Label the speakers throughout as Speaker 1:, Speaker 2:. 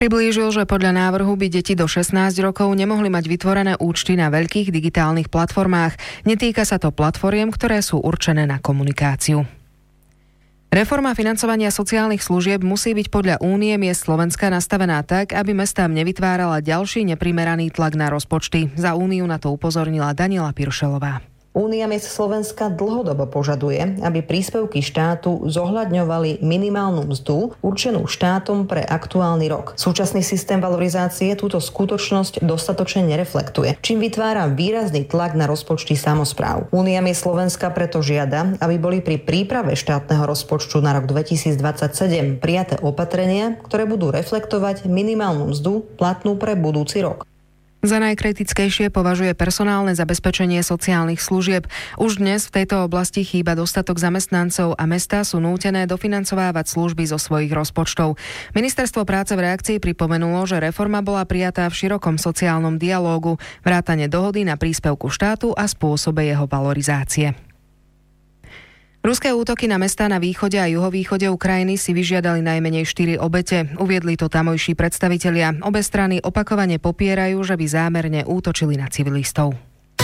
Speaker 1: Priblížil, že podľa návrhu by deti do 16 rokov nemohli mať vytvorené účty na veľkých digitálnych platformách. Netýka sa to platformiem, ktoré sú určené na komunikáciu. Reforma financovania sociálnych služieb musí byť podľa Únie miest Slovenska nastavená tak, aby mestám nevytvárala ďalší neprimeraný tlak na rozpočty. Za Úniu na to upozornila Daniela Piršelová.
Speaker 2: Únia miest Slovenska dlhodobo požaduje, aby príspevky štátu zohľadňovali minimálnu mzdu určenú štátom pre aktuálny rok. Súčasný systém valorizácie túto skutočnosť dostatočne nereflektuje, čím vytvára výrazný tlak na rozpočty samospráv. Únia miest Slovenska preto žiada, aby boli pri príprave štátneho rozpočtu na rok 2027 prijaté opatrenia, ktoré budú reflektovať minimálnu mzdu platnú pre budúci rok.
Speaker 1: Za najkritickejšie považuje personálne zabezpečenie sociálnych služieb. Už dnes v tejto oblasti chýba dostatok zamestnancov a mestá sú nútené dofinancovávať služby zo svojich rozpočtov. Ministerstvo práce v reakcii pripomenulo, že reforma bola prijatá v širokom sociálnom dialógu, vrátane dohody na príspevku štátu a spôsobe jeho valorizácie. Ruské útoky na mestá na východe a juhovýchode Ukrajiny si vyžiadali najmenej 4 obete. Uviedli to tamojší predstavitelia. Obe strany opakovane popierajú, že by zámerne útočili na civilistov.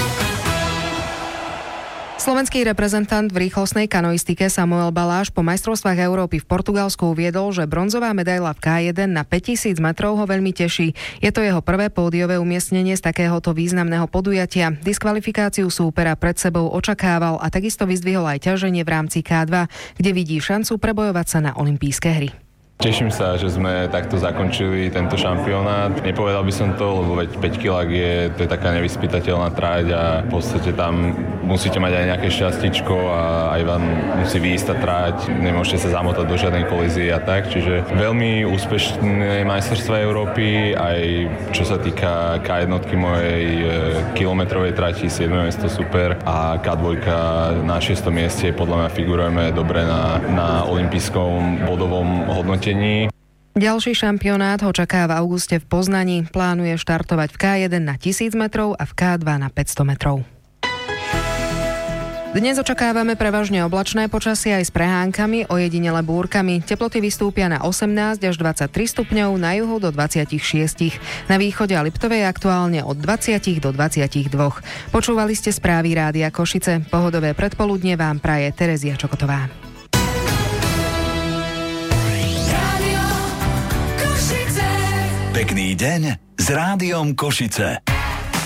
Speaker 1: Slovenský reprezentant v rýchlostnej kanoistike Samuel Baláš po majstrovstvách Európy v Portugalsku uviedol, že bronzová medaila v K1 na 5000 metrov ho veľmi teší. Je to jeho prvé pódiové umiestnenie z takéhoto významného podujatia. Diskvalifikáciu súpera pred sebou očakával a takisto vyzdvihol aj ťaženie v rámci K2, kde vidí šancu prebojovať sa na olympijské hry.
Speaker 3: Teším sa, že sme takto zakončili tento šampionát. Nepovedal by som to, lebo veď 5 kg to je taká nevyspytateľná tráť a v podstate tam musíte mať aj nejaké šťastíčko a aj vám musí výjsť tá tráť. Nemôžete sa zamotať do žiadnej kolízie a tak. Čiže veľmi úspešné majstrovstvá Európy, aj čo sa týka K1 mojej kilometrovej trati, 7. miesto super a K2 na 6. mieste. Podľa mňa figurujeme dobre na olympijskom bodovom hodnotení.
Speaker 1: Ďalší šampionát ho čaká v auguste v Poznani. Plánuje štartovať v K1 na 1000 metrov a v K2 na 500 metrov. Dnes očakávame prevažne oblačné počasie aj s prehánkami, ojedinele búrkami. Teploty vystúpia na 18 až 23 stupňov, na juhu do 26. Na východe a Liptovej aktuálne od 20 do 22. Počúvali ste správy Rádia Košice. Pohodové predpoludnie vám praje Terezia Čokotová.
Speaker 4: Pekný deň s Rádiom Košice.